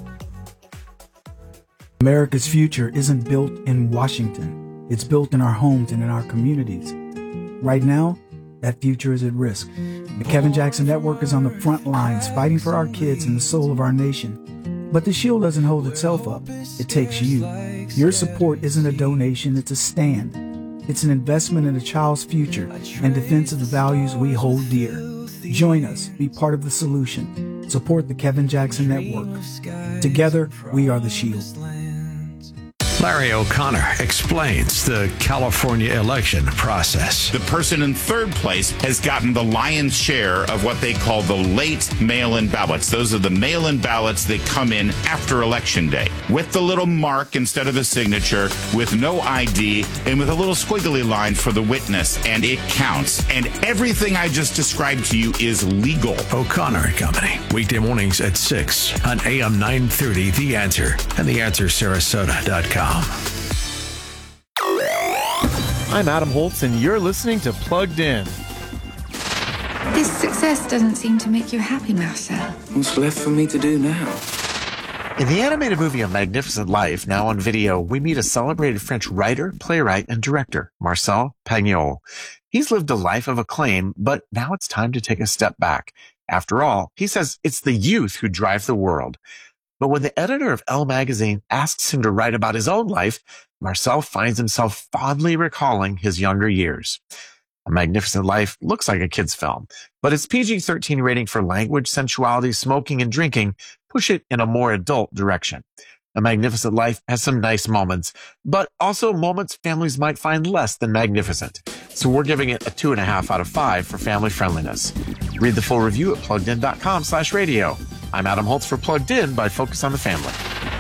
Y: America's future isn't built in Washington. It's built in our homes and in our communities. Right now, that future is at risk. The Kevin Jackson Network is on the front lines fighting for our kids and the soul of our nation. But the shield doesn't hold itself up. It takes you. Your support isn't a donation, it's a stand. It's an investment in a child's future and defense of the values we hold dear. Join us, be part of the solution. Support the Kevin Jackson Network. Together, we are the shield.
H: Larry O'Connor explains the California election process.
C: The person in third place has gotten the lion's share of what they call the late mail-in ballots. Those are the mail-in ballots that come in after Election Day with the little mark instead of the signature, with no I D, and with a little squiggly line for the witness, and it counts. And everything I just described to you is legal.
H: O'Connor and Company, weekday mornings at six on A M nine thirty, The Answer, and the answer sarasota dot com.
D: I'm Adam Holtz, and you're listening to Plugged In.
G: This success doesn't seem to make you happy, Marcel.
K: What's left for me to do now?
D: In the animated movie A Magnificent Life, now on video, we meet a celebrated French writer, playwright, and director, Marcel Pagnol. He's lived a life of acclaim, but now it's time to take a step back. After all, he says it's the youth who drive the world. But when the editor of Elle magazine asks him to write about his own life, Marcel finds himself fondly recalling his younger years. A Magnificent Life looks like a kid's film, but its P G thirteen rating for language, sensuality, smoking, and drinking push it in a more adult direction. A Magnificent Life has some nice moments, but also moments families might find less than magnificent. So we're giving it a two and a half out of five for family friendliness. Read the full review at pluggedin.com slash radio. I'm Adam Holtz for Plugged In by Focus on the Family.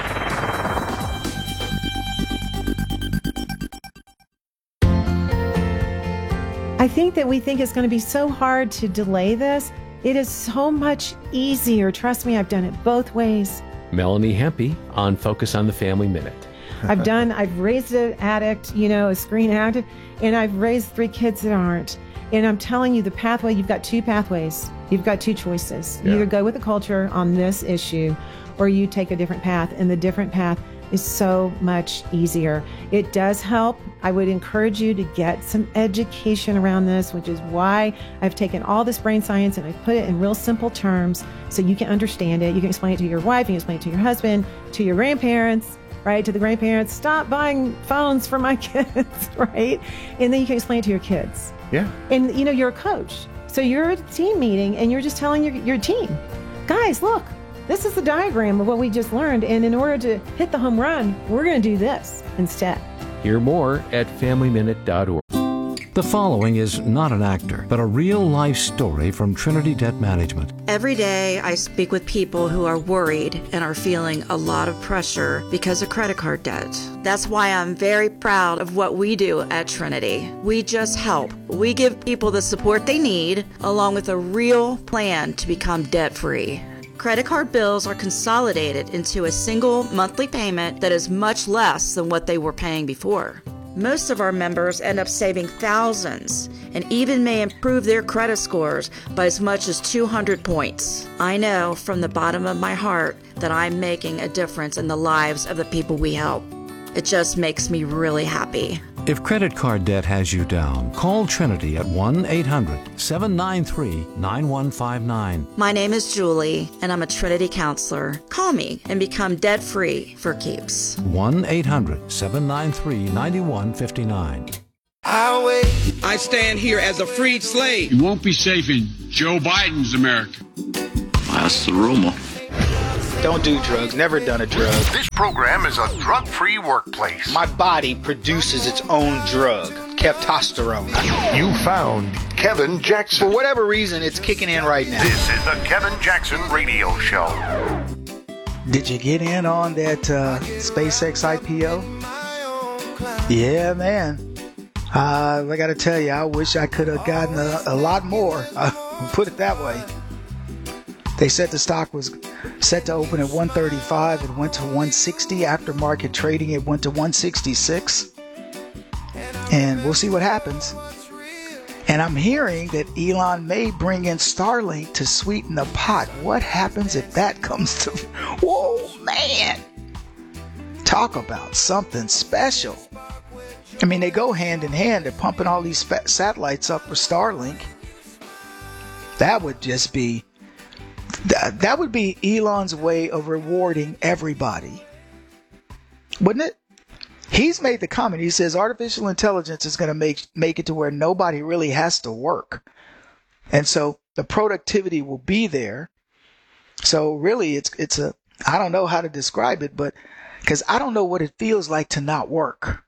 L: I think that we think it's going to be so hard to delay this. It is so much easier. Trust me, I've done it both ways.
Z: Melanie Hempy on Focus on the Family Minute.
L: I've done, I've raised an addict, you know, a screen addict, and I've raised three kids that aren't. And I'm telling you, the pathway, you've got two pathways. You've got two choices. You
Z: Yeah.
L: either go with the culture on this issue, or you take a different path, and the different path is so much easier. It does help. I would encourage you to get some education around this, which is why I've taken all this brain science and I've put it in real simple terms so you can understand it. You can explain it to your wife, you can explain it to your husband, to your grandparents, right? To the grandparents, stop buying phones for my kids, right? And then you can explain it to your kids.
D: Yeah.
L: And, you know, you're a coach. So you're at a team meeting and you're just telling your, your team, guys, look, this is the diagram of what we just learned. And in order to hit the home run, we're going to do this instead.
Z: Hear more at family minute dot org.
I: The following is not an actor, but a real-life story from Trinity Debt Management.
J: Every day I speak with people who are worried and are feeling a lot of pressure because of credit card debt. That's why I'm very proud of what we do at Trinity. We just help. We give people the support they need, along with a real plan to become debt-free. Credit card bills are consolidated into a single monthly payment that is much less than what they were paying before. Most of our members end up saving thousands and even may improve their credit scores by as much as two hundred points. I know from the bottom of my heart that I'm making a difference in the lives of the people we help. It just makes me really happy.
I: If credit card debt has you down, call Trinity at one eight hundred seven nine three nine one five nine.
J: My name is Julie, and I'm a Trinity counselor. Call me and become debt-free for keeps.
I: one eight hundred seven nine three nine one five nine.
B: I wait. I stand here as a freed slave.
E: You won't be safe in Joe Biden's America.
B: That's the rumor.
Y: Don't do drugs. Never done a drug.
M: This program is a drug-free workplace.
Y: My body produces its own drug, testosterone.
M: You found Kevin Jackson.
Y: For whatever reason, it's kicking in right now.
M: This is the Kevin Jackson Radio Show.
Y: Did you get in on that uh, SpaceX I P O? Yeah, man. Uh, I got to tell you, I wish I could have gotten a, a lot more. I'll put it that way. They said the stock was set to open at one thirty-five. It went to one sixty. After market trading, it went to one sixty-six. And we'll see what happens. And I'm hearing that Elon may bring in Starlink to sweeten the pot. What happens if that comes to... Whoa, man! Talk about something special. I mean, they go hand in hand. They're pumping all these satellites up for Starlink. That would just be... That, that would be Elon's way of rewarding everybody. Wouldn't it? He's made the comment. He says artificial intelligence is going to make make it to where nobody really has to work. And so the productivity will be there. So really it's it's a I don't know how to describe it, but because I don't know what it feels like to not work.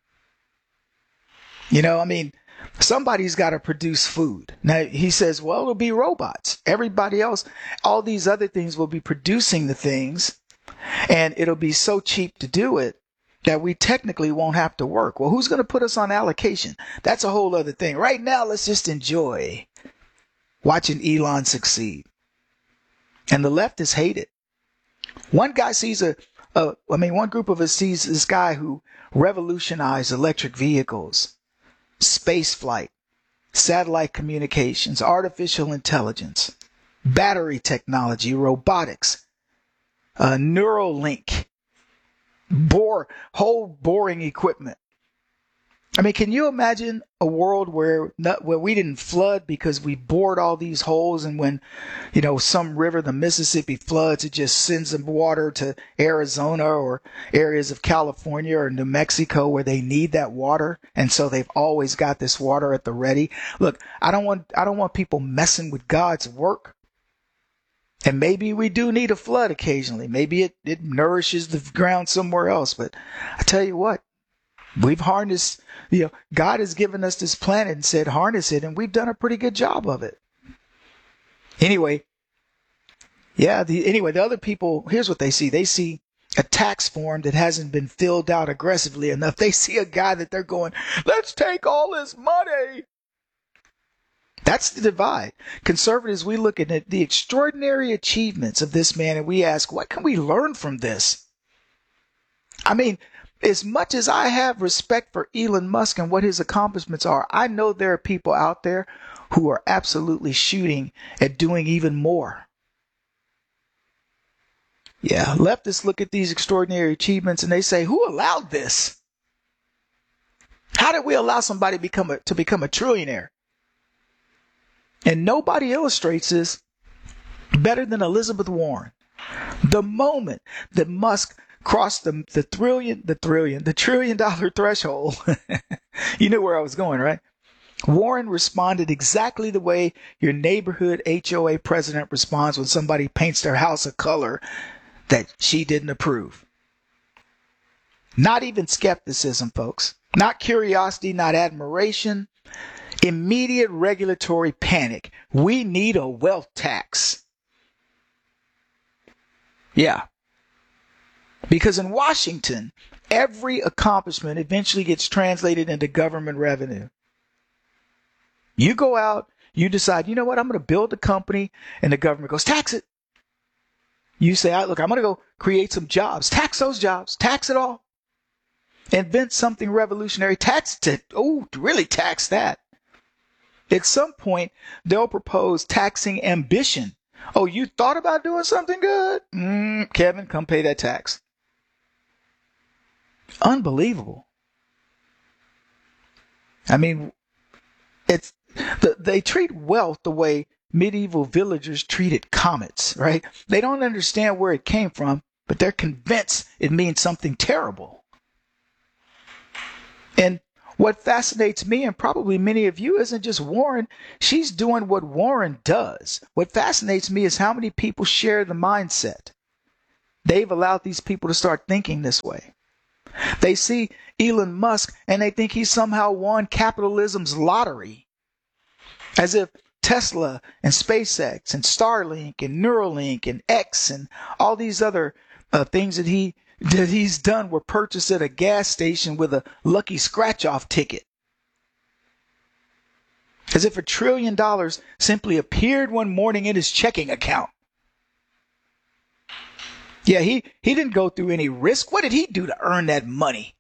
Y: You know, I mean, somebody's got to produce food. Now, he says, well, it'll be robots. Everybody else, all these other things will be producing the things, and it'll be so cheap to do it that we technically won't have to work. Well, who's going to put us on allocation? That's a whole other thing. Right now, let's just enjoy watching Elon succeed. And the leftists hate it. One guy sees a, a I mean, one group of us sees this guy who revolutionized electric vehicles, space flight, satellite communications, artificial intelligence, battery technology, robotics, uh, Neuralink, bore, whole boring equipment. I mean, can you imagine a world where not, where we didn't flood because we bored all these holes, and when, you know, some river, the Mississippi, floods, it just sends the water to Arizona or areas of California or New Mexico where they need that water, and so they've always got this water at the ready. Look, I don't want I don't want people messing with God's work. And maybe we do need a flood occasionally. Maybe it, it nourishes the ground somewhere else. But I tell you what, we've harnessed, you know, God has given us this planet and said harness it, and we've done a pretty good job of it. Anyway, yeah, the, anyway, the other people, here's what they see. They see a tax form that hasn't been filled out aggressively enough. They see a guy that they're going, let's take all this money. That's the divide. Conservatives, we look at the extraordinary achievements of this man and we ask, what can we learn from this? I mean, as much as I have respect for Elon Musk and what his accomplishments are, I know there are people out there who are absolutely shooting at doing even more. Yeah, leftists look at these extraordinary achievements and they say, who allowed this? How did we allow somebody become a, to become a trillionaire? And nobody illustrates this better than Elizabeth Warren. The moment that Musk crossed the the trillion, the trillion, the trillion dollar threshold, you knew where I was going, right? Warren responded exactly the way your neighborhood H O A president responds when somebody paints their house a color that she didn't approve. Not even skepticism, folks. Not curiosity, not admiration. Immediate regulatory panic. We need a wealth tax. Yeah. Because in Washington, every accomplishment eventually gets translated into government revenue. You go out, you decide, you know what, I'm going to build a company, and the government goes, tax it. You say, look, I'm going to go create some jobs. Tax those jobs. Tax it all. Invent something revolutionary. Tax it. Oh, really tax that. At some point, they'll propose taxing ambition. Oh, you thought about doing something good? Mm, Kevin, come pay that tax. Unbelievable. I mean, it's the, they treat wealth the way medieval villagers treated comets, right? They don't understand where it came from, but they're convinced it means something terrible. And what fascinates me, and probably many of you, isn't just Warren. She's doing what Warren does. What fascinates me is how many people share the mindset. They've allowed these people to start thinking this way. They see Elon Musk and they think he somehow won capitalism's lottery. As if Tesla and SpaceX and Starlink and Neuralink and X and all these other uh, things that he that he's done were purchased at a gas station with a lucky scratch-off ticket. As if a trillion dollars simply appeared one morning in his checking account. Yeah, he, he didn't go through any risk. What did he do to earn that money?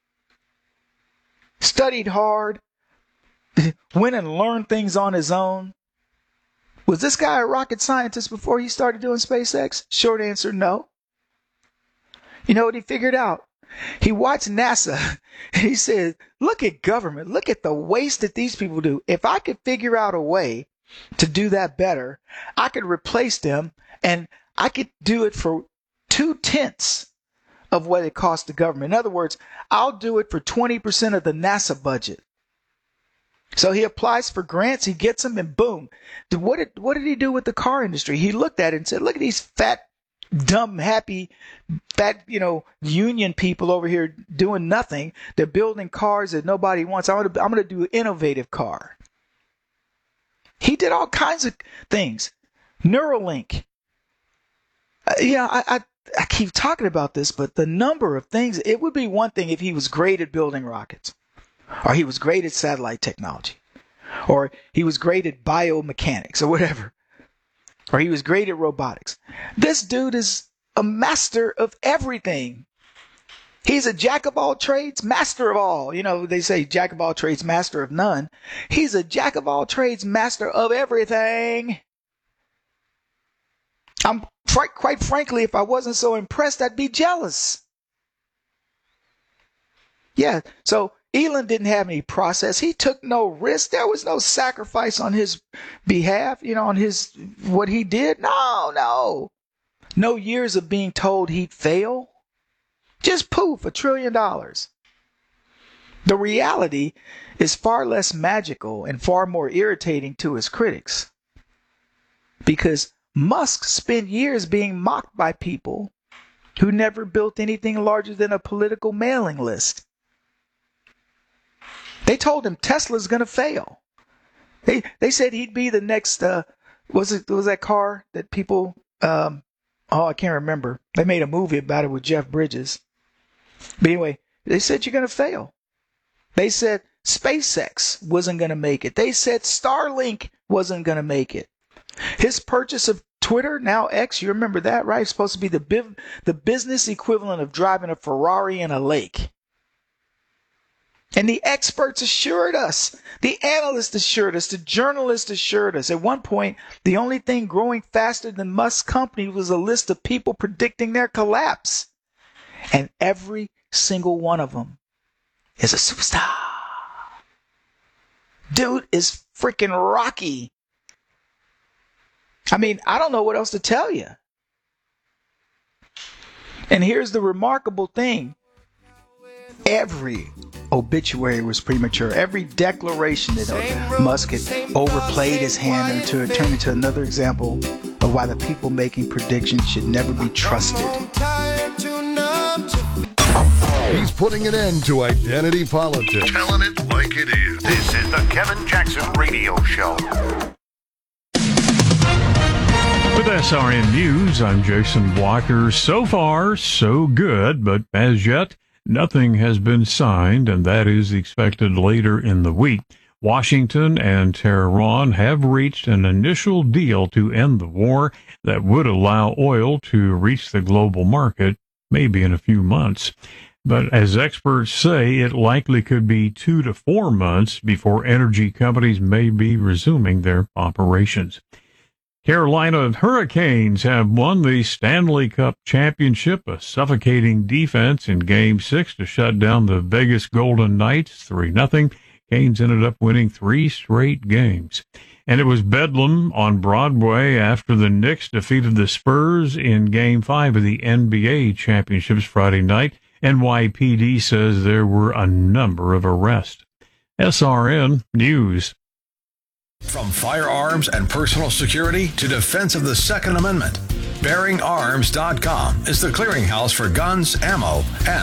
Y: Studied hard, went and learned things on his own. Was this guy a rocket scientist before he started doing SpaceX? Short answer, no. You know what he figured out? He watched NASA. He said, look at government. Look at the waste that these people do. If I could figure out a way to do that better, I could replace them and I could do it for two-tenths of what it costs the government. In other words, I'll do it for twenty percent of the NASA budget. So he applies for grants, he gets them, and boom. What did, what did he do with the car industry? He looked at it and said, look at these fat, dumb, happy, fat, you know, union people over here doing nothing. They're building cars that nobody wants. I'm going to, I'm going to do an innovative car. He did all kinds of things. Neuralink. Uh, you know, I, I, I keep talking about this, but the number of things, it would be one thing if he was great at building rockets, or he was great at satellite technology, or he was great at biomechanics or whatever, or he was great at robotics. This dude is a master of everything. He's a jack of all trades, master of all. You know, they say jack of all trades, master of none. He's a jack of all trades, master of everything. I'm fr- quite frankly, if I wasn't so impressed, I'd be jealous. Yeah, so Elon didn't have any process. He took no risk. There was no sacrifice on his behalf, you know, on his, what he did. No, no. No years of being told he'd fail. Just poof, a trillion dollars. The reality is far less magical and far more irritating to his critics. Because Musk spent years being mocked by people who never built anything larger than a political mailing list. They told him Tesla's going to fail. They they said he'd be the next, uh, was it was that car that people, um, oh, I can't remember. They made a movie about it with Jeff Bridges. But anyway, they said you're going to fail. They said SpaceX wasn't going to make it. They said Starlink wasn't going to make it. His purchase of Twitter, now X, you remember that, right? It's supposed to be the biv- the business equivalent of driving a Ferrari in a lake. And the experts assured us, the analysts assured us, the journalists assured us. At one point, the only thing growing faster than Musk's company was a list of people predicting their collapse. And every single one of them is a superstar. Dude is freaking rocky. I mean, I don't know what else to tell you. And here's the remarkable thing. Every obituary was premature. Every declaration that Musk had overplayed his hand into it turned into another example of why the people making predictions should never be trusted.
M: He's putting an end to identity politics. Telling it like it is. This is the Kevin Jackson Radio Show.
P: With S R N News, I'm Jason Walker. So far, so good, but as yet, nothing has been signed, and that is expected later in the week. Washington and Tehran have reached an initial deal to end the war that would allow oil to reach the global market maybe in a few months. But as experts say, it likely could be two to four months before energy companies may be resuming their operations. Carolina Hurricanes have won the Stanley Cup Championship, a suffocating defense in Game six to shut down the Vegas Golden Knights three nothing. Canes ended up winning three straight games. And it was bedlam on Broadway after the Knicks defeated the Spurs in Game five of the N B A Championships Friday night. N Y P D says there were a number of arrests. S R N News.
H: From firearms and personal security to defense of the Second Amendment, bearing arms dot com is the clearinghouse for guns, ammo, and